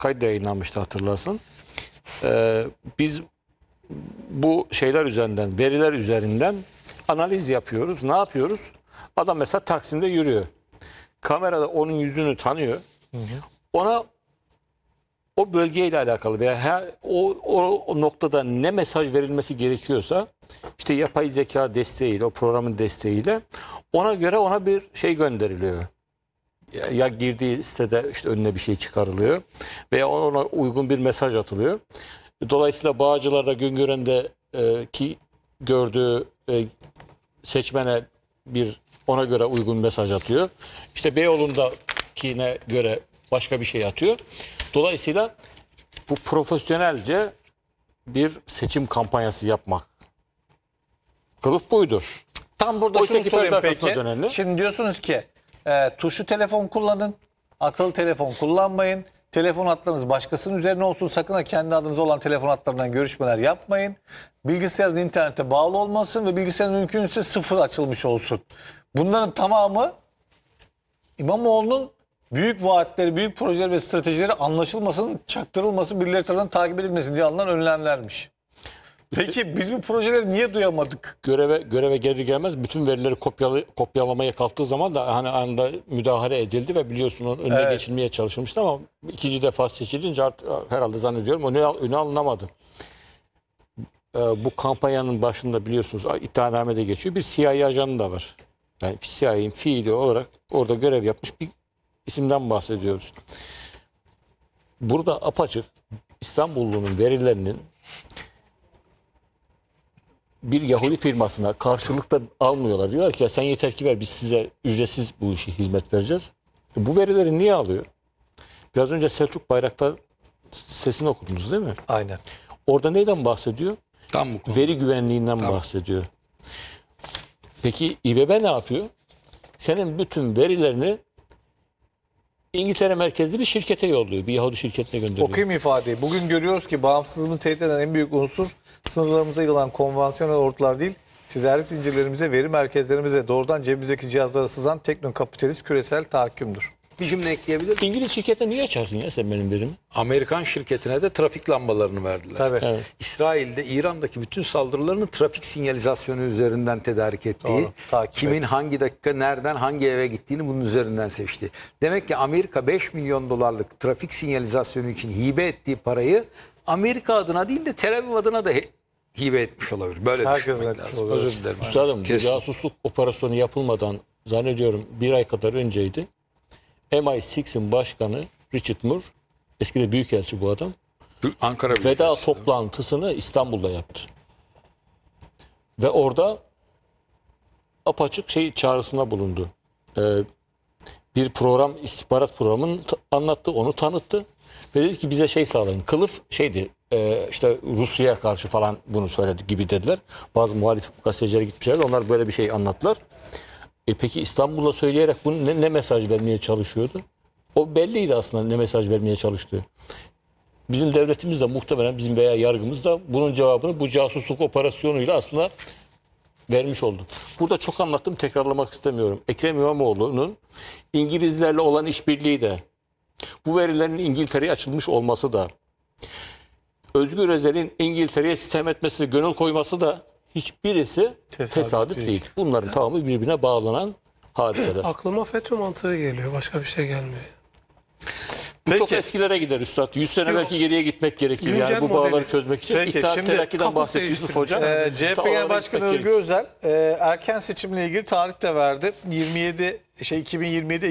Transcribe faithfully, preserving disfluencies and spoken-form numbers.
kayıt yayınlanmıştı hatırlarsan. Ee, biz bu şeyler üzerinden, veriler üzerinden analiz yapıyoruz. Ne yapıyoruz? Adam mesela Taksim'de yürüyor. Kamerada onun yüzünü tanıyor. Hı hı. Ona o bölgeyle alakalı veya her, o, o, o noktada ne mesaj verilmesi gerekiyorsa işte yapay zeka desteğiyle, o programın desteğiyle ona göre ona bir şey gönderiliyor. Ya, ya girdiği sitede işte önüne bir şey çıkarılıyor veya ona uygun bir mesaj atılıyor. Dolayısıyla Bağcılar'da, Güngören'de e, ki gördüğü e, seçmene bir ona göre uygun mesaj atıyor. İşte Beyoğlu'ndakine göre başka bir şey atıyor. Dolayısıyla bu profesyonelce bir seçim kampanyası yapmak. Kılıf buydu. Tam burada O şunu işte sorayım perde peki. arkasına dönelim. Şimdi diyorsunuz ki e, tuşlu telefon kullanın, akıllı telefon kullanmayın. Telefon hatlarınız başkasının üzerine olsun. Sakın ha kendi adınıza olan telefon hatlarından görüşmeler yapmayın. Bilgisayarınız internete bağlı olmasın ve bilgisayarın mümkünse sıfır açılmış olsun. Bunların tamamı İmamoğlu'nun büyük vaatleri, büyük projeleri ve stratejileri anlaşılmasın, çaktırılmasın, birileri tarafından takip edilmesin diye alınan önlemlermiş. Peki biz bu projeleri niye duyamadık? Göreve göreve gelir gelmez bütün verileri kopyalı, kopyalamaya kalktığı zaman da hani anda müdahale edildi ve biliyorsun onun önüne Evet. geçilmeye çalışılmıştı ama ikinci defa seçilince artık herhalde zannediyorum onu önü alınamadı. Ee, bu kampanyanın başında biliyorsunuz iddianamede geçiyor. Bir C I A ajanı da var. Yani C I A'nin fiili olarak orada görev yapmış bir isimden bahsediyoruz. Burada apaçık İstanbullu'nun verilerinin bir Yahudi firmasına karşılıkta almıyorlar. Diyorlar ki ya sen yeter ki ver biz size ücretsiz bu işi hizmet vereceğiz. Bu verileri niye alıyor? Biraz önce Selçuk Bayraktar sesini okudunuz değil mi? Aynen. Orada neyden bahsediyor? Tam bu konu. Veri güvenliğinden Tamam. bahsediyor. Peki İBB ne yapıyor? Senin bütün verilerini İngiltere merkezli bir şirkete yolluyor. Bir Yahudi şirketine gönderiyor. Okuyayım ifadeyi. Bugün görüyoruz ki bağımsızlığını tehdit eden en büyük unsur sınırlarımıza yılan konvansiyonel ordular değil, tedarik zincirlerimize, veri merkezlerimize, doğrudan cebimizdeki cihazlara sızan teknokapitalist küresel tahakkümdür. Bir cümle ekleyebilir miyim? İngiliz şirkete niye açarsın ya sen benim verimi? Amerikan şirketine de trafik lambalarını verdiler. Tabii. Evet. İsrail'de İran'daki bütün saldırılarını trafik sinyalizasyonu üzerinden tedarik ettiği, Doğru, takip kimin et. hangi dakika nereden hangi eve gittiğini bunun üzerinden seçti. Demek ki Amerika beş milyon dolarlık trafik sinyalizasyonu için hibe ettiği parayı Amerika adına değil de Tel Aviv adına da he- hibe etmiş olabilir. Böyle Herkes düşünmek etmiş lazım. olabilir. Özür dilerim. Üstadım bu Kesin. casusluk operasyonu yapılmadan zannediyorum bir ay kadar önceydi. M I altı'ın başkanı Richard Moore, eskide büyükelçi bu adam, Ankara veda Büyükelçisi. toplantısını İstanbul'da yaptı. Ve orada apaçık şey çağrısında bulundu. Ee, bir program, istihbarat programını ta- anlattı, onu tanıttı. Ve dedi ki bize şey sağlayın. Kılıf şeydi, e, işte Rusya'ya karşı falan bunu söyledi gibi dediler. Bazı muhalif gazetecilere gitmişler, onlar böyle bir şey anlattılar. E peki İstanbul'a söyleyerek bunu ne, ne mesaj vermeye çalışıyordu? O belliydi aslında ne mesaj vermeye çalıştığı. Bizim devletimiz de muhtemelen bizim veya yargımız da bunun cevabını bu casusluk operasyonuyla aslında vermiş oldu. Burada çok anlattım, tekrarlamak istemiyorum. Ekrem İmamoğlu'nun İngilizlerle olan işbirliği de, bu verilerin İngiltere'ye açılmış olması da, Özgür Özel'in İngiltere'ye sitem etmesi, gönül koyması da hiçbirisi Tesadüf tesadüf, değil. değil. Bunların tamamı birbirine bağlanan hadiseler. Aklıma FETÖ mantığı geliyor. Başka bir şey gelmiyor. Bu çok Peki. eskilere gider üstad. yüz sene Yok. belki geriye gitmek gerekir. Güncel Yani bu modeli. bağları çözmek için. Peki, İttihat şimdi Terakki'den kaput bahsetti Yusuf Hoca. değiştirmiş. Ee, C H Ta P Genel oralara Başkanı gitmek Özgür gerekir. Özel e, erken seçimle ilgili tarih de verdi. yirmi yedi şey iki bin yirmi yedi